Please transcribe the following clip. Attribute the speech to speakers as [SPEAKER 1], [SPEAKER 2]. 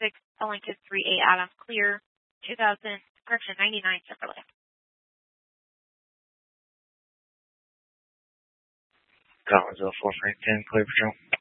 [SPEAKER 1] Ellington 3A Adam clear, 2000, correction 99 Chevrolet.
[SPEAKER 2] Collinsville 4 Frank 10, clear patrol.